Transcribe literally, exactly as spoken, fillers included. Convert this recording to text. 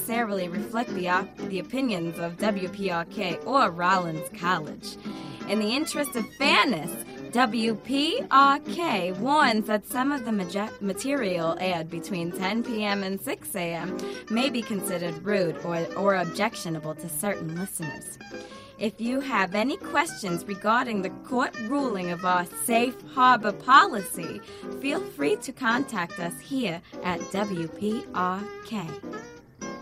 necessarily reflect the, op- the opinions of W P R K or Rollins College. In the interest of fairness, W P R K warns that some of the ma- material aired between ten p.m. and six a.m. may be considered rude or, or objectionable to certain listeners. If you have any questions regarding the court ruling of our safe harbor policy, feel free to contact us here at W P R K.